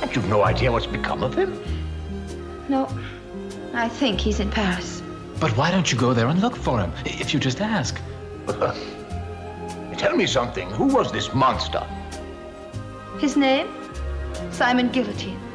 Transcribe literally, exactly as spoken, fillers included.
But you've no idea what's become of him? No, I think he's in Paris. But why don't you go there and look for him, if you just ask? Tell me something. Who was this monster? His name? Simon Guillotine.